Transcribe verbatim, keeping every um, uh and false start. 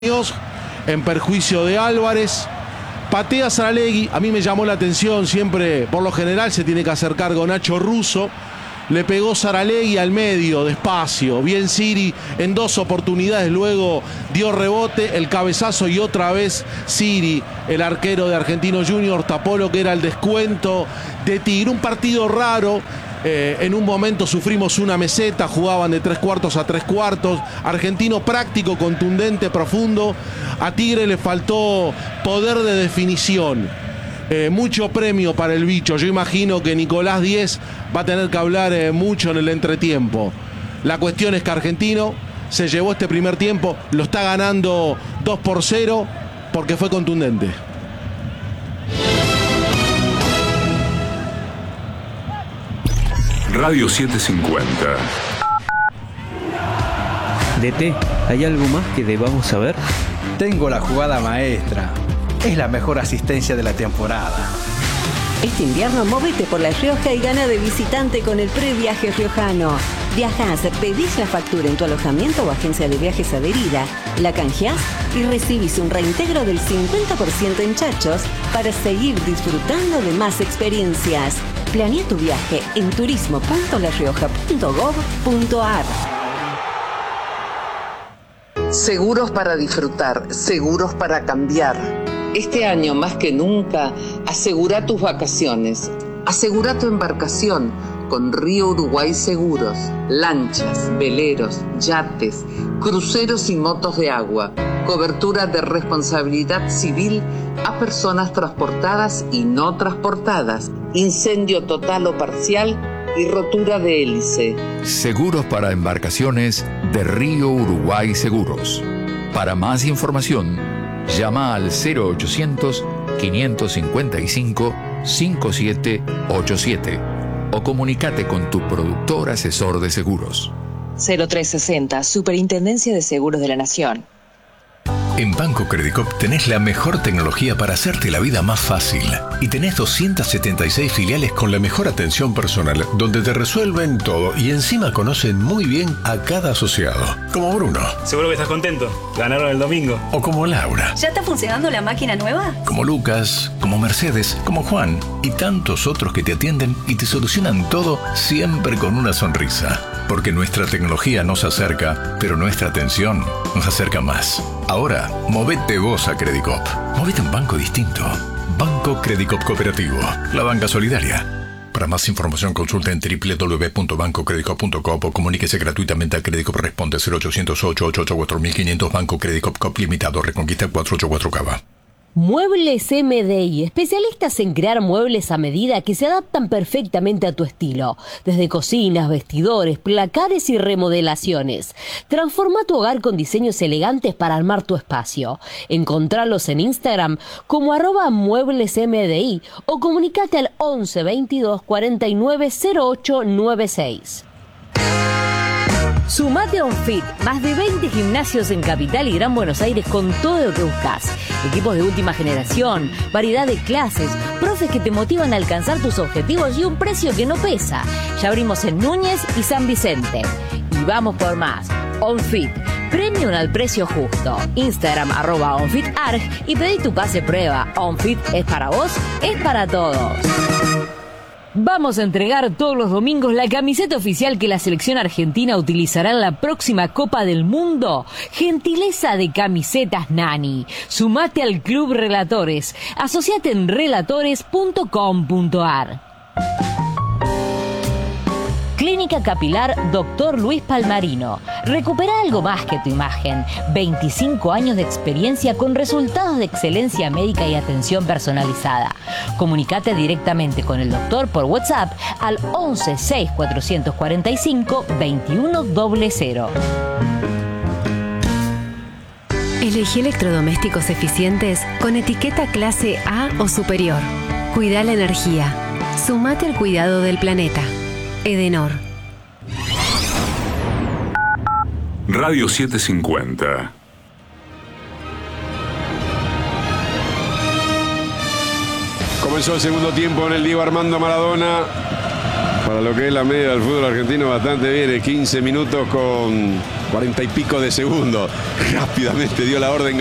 en perjuicio de Álvarez. Patea Saralegui, a mí me llamó la atención, siempre por lo general se tiene que hacer cargo Nacho Russo. Le pegó Saralegui al medio, despacio, bien Siri, en dos oportunidades luego dio rebote, el cabezazo y otra vez Siri, el arquero de Argentinos Juniors, tapó lo que era el descuento de Tigre. Un partido raro. Eh, en un momento sufrimos una meseta, jugaban de tres cuartos a tres cuartos. Argentino práctico, contundente, profundo. A Tigre le faltó poder de definición. Eh, mucho premio para el bicho. Yo imagino que Nicolás Díez va a tener que hablar eh, mucho en el entretiempo. La cuestión es que Argentino se llevó este primer tiempo, lo está ganando dos por cero porque fue contundente. Radio setecientos cincuenta. D T, ¿hay algo más que debamos saber? Tengo la jugada maestra. Es la mejor asistencia de la temporada. Este invierno móvete por La Rioja y gana de visitante con el previaje riojano. Viajás, pedís la factura en tu alojamiento o agencia de viajes adherida, la canjeás y recibís un reintegro del cincuenta por ciento en chachos para seguir disfrutando de más experiencias. Planea tu viaje en turismo punto la rioja punto gob punto ar. Seguros para disfrutar, seguros para cambiar. Este año más que nunca, asegura tus vacaciones. Asegura tu embarcación con Río Uruguay Seguros. Lanchas, veleros, yates, cruceros y motos de agua. Cobertura de responsabilidad civil a personas transportadas y no transportadas. Incendio total o parcial y rotura de hélice. Seguros para embarcaciones de Río Uruguay Seguros. Para más información, llama al cero ochocientos, quinientos cincuenta y cinco, cincuenta y siete ochenta y siete o comunícate con tu productor asesor de seguros. cero tres sesenta, Superintendencia de Seguros de la Nación. En Banco Credicop tenés la mejor tecnología para hacerte la vida más fácil. Y tenés doscientas setenta y seis filiales con la mejor atención personal, donde te resuelven todo y encima conocen muy bien a cada asociado. Como Bruno. Seguro que estás contento. Ganaron el domingo. O como Laura. ¿Ya está funcionando la máquina nueva? Como Lucas, como Mercedes, como Juan y tantos otros que te atienden y te solucionan todo siempre con una sonrisa. Porque nuestra tecnología nos acerca, pero nuestra atención nos acerca más. Ahora, movete vos a Credicop. Movete a un banco distinto. Banco Credicop Cooperativo. La banca solidaria. Para más información consulta en doble u doble u doble u punto banco credicop punto com o comuníquese gratuitamente a Credicop. Responde cero ochocientos, ocho ocho ocho, cuatro mil quinientos. Banco Credicop Cop Limitado. Reconquista cuatrocientos ochenta y cuatro Cava. Muebles M D I, especialistas en crear muebles a medida que se adaptan perfectamente a tu estilo. Desde cocinas, vestidores, placares y remodelaciones. Transforma tu hogar con diseños elegantes para armar tu espacio. Encontralos en Instagram como arroba muebles M D I o comunicate al once veintidós cuarenta y nueve cero ocho noventa y seis. Sumate a OnFit, más de veinte gimnasios en Capital y Gran Buenos Aires con todo lo que buscas. Equipos de última generación, variedad de clases, profes que te motivan a alcanzar tus objetivos y un precio que no pesa. Ya abrimos en Núñez y San Vicente. Y vamos por más. OnFit, premium al precio justo. Instagram arroba OnFitArg y pedí tu pase prueba. OnFit es para vos, es para todos. Vamos a entregar todos los domingos la camiseta oficial que la selección argentina utilizará en la próxima Copa del Mundo. Gentileza de Camisetas Nani. Sumate al Club Relatores. Asociate en relatores punto com punto ar. Clínica Capilar Doctor Luis Palmarino. Recupera algo más que tu imagen. veinticinco años de experiencia con resultados de excelencia médica y atención personalizada. Comunicate directamente con el doctor por WhatsApp al once seis cuatrocientos cuarenta y cinco veintiuno cero. Elegí electrodomésticos eficientes con etiqueta clase A o superior. Cuida la energía. Sumate al cuidado del planeta. Edenor. Radio setecientos cincuenta. Comenzó el segundo tiempo en el Diego Armando Maradona. Para lo que es la media del fútbol argentino, bastante bien. quince minutos con cuarenta y pico de segundos. Rápidamente dio la orden